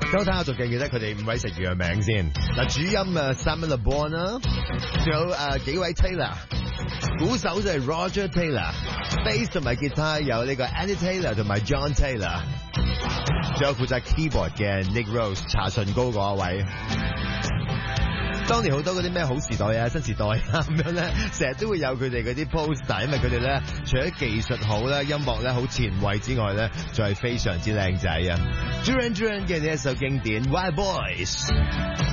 等我睇下仲記唔記得佢哋5位成員嘅名先。嗱，主音Simon Le Bon 啦，仲有幾位 Taylor， 鼓手就係 Roger Taylor，Bass 同埋吉他有呢個 Andy Taylor 同埋 John Taylor， 仲有負責 keyboard 嘅 Nick Rose 查唇膏嗰一位。當年好多嗰啲咩好時代啊、新時代啊咁樣咧，成日都會有佢哋嗰啲 poster， 因為佢哋咧除咗技術好咧、音樂咧好前衛之外咧，仲係非常之靚仔啊！Duran Duran 嘅呢一首經典《Wild Boys》。